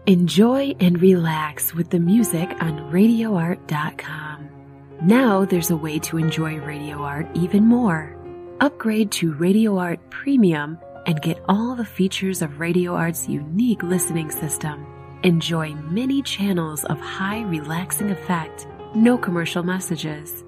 Enjoy and relax with the music on RadioArt.com. Now there's a way to enjoy Radio Art even more. Upgrade to Radio Art Premium and get all the features of Radio Art's unique listening system. Enjoy many channels of high relaxing effect, no commercial messages,